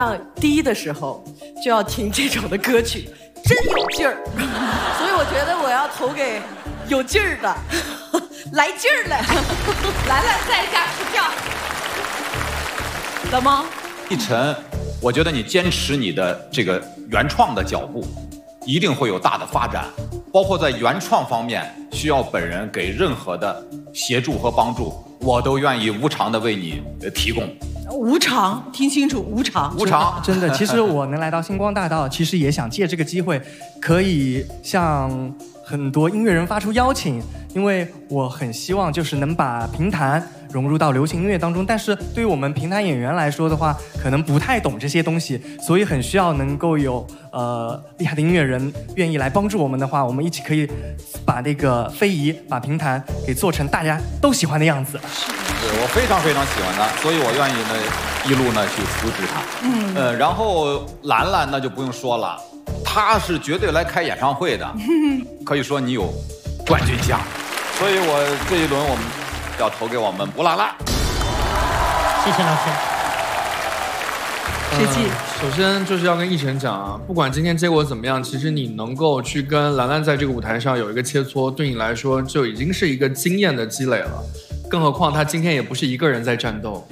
低的时候就要听这种的歌曲，真有劲儿。所以我觉得我要投给有劲儿的，来劲儿了。兰兰在家吃票。老猫， 奕晨，我觉得你坚持你的这个原创的脚步，一定会有大的发展。包括在原创方面，需要本人给任何的协助和帮助，我都愿意无偿的为你提供。 无偿，听清楚，无偿， 无偿， 真的。其实我能来到星光大道，其实也想借这个机会，可以向很多音乐人发出邀请，因为我很希望就是能把评弹融入到流行音乐当中。但是对于我们评弹演员来说的话，可能不太懂这些东西，所以很需要能够有厉害的音乐人愿意来帮助我们的话，我们一起可以把那个非遗、把评弹给做成大家都喜欢的样子。 对，我非常非常喜欢他，所以我愿意呢一路呢去扶持他。然后兰兰那就不用说了，她是绝对来开演唱会的，可以说你有冠军相，所以我这一轮我们要投给我们布拉拉。 谢谢老师。 谁记？ 首先就是要跟奕晨讲啊，不管今天结果怎么样，其实你能够去跟兰兰在这个舞台上有一个切磋，对你来说就已经是一个经验的积累了。更何况他今天也不是一个人在战斗。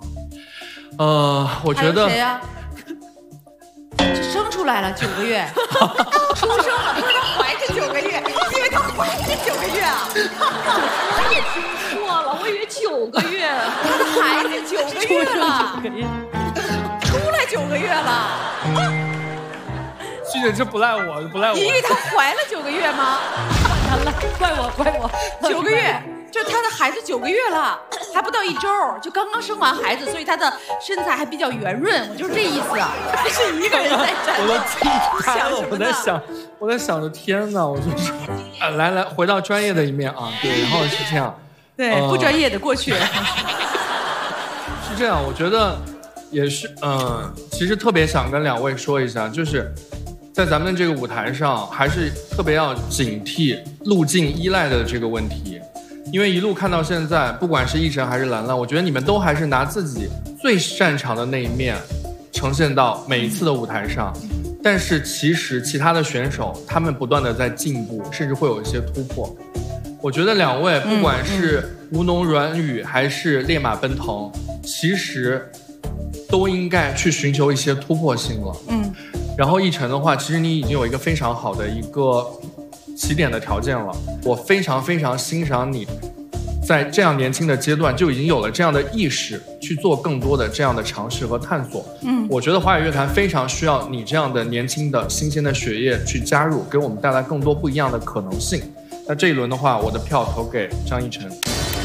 我觉得。 谁呀？生出来了9个月，出生了，不是他怀着9个月，因为他怀着9个月啊。 我也听错了，我以为9个月， 他的孩子9个月了，出来9个月了。 旭姐，这不赖我，不赖我。 你以为她怀了9个月吗？ 完了，怪我。 9个月，就他的孩子9个月了，还不到1周，就刚刚生完孩子，所以他的身材还比较圆润，我就是这意思啊。还是一个人在战斗。 我都惊呆了，我在想着天哪，我就说，来，回到专业的一面啊，对，然后是这样， 对，不专业的过去。 是这样，我觉得也是，其实特别想跟2位说一下，就是在咱们这个舞台上，还是特别要警惕路径依赖的这个问题。因为一路看到现在，不管是奕晨还是兰兰，我觉得你们都还是拿自己最擅长的那一面呈现到每一次的舞台上。但是其实其他的选手，他们不断的在进步，甚至会有一些突破。我觉得2位不管是吴侬软语还是烈马奔腾，其实都应该去寻求一些突破性了。然后奕晨的话，其实你已经有一个非常好的一个起点的条件了，我非常非常欣赏你在这样年轻的阶段就已经有了这样的意识，去做更多的这样的尝试和探索。我觉得华语乐坛非常需要你这样的年轻的新鲜的血液去加入，给我们带来更多不一样的可能性。那这一轮的话，我的票投给张奕晨。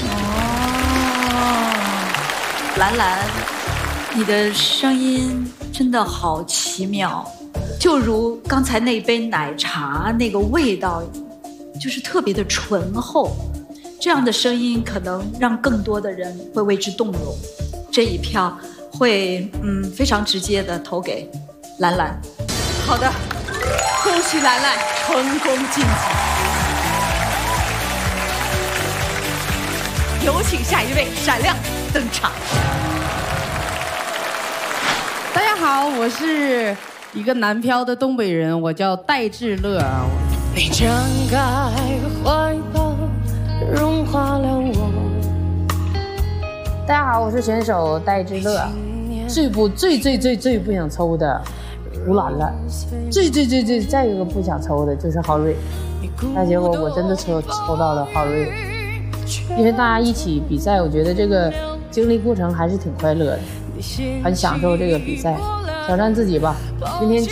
兰兰，你的声音真的好奇妙，就如刚才那杯奶茶那个味道，就是特别的醇厚。这样的声音可能让更多的人会为之动容。这一票会非常直接的投给兰兰。 好的，恭喜兰兰成功晋级。有请下一位闪亮登场。 大家好，我是一个南漂的东北人，我叫戴志乐啊。你张开怀抱，融化了我。 大家好，我是选手戴志乐。最不想抽的吴兰兰，再一个不想抽的就是郝瑞。那结果我真的抽到了郝瑞，因为大家一起比赛，我觉得这个经历过程还是挺快乐的，很享受这个比赛，挑战自己吧。今天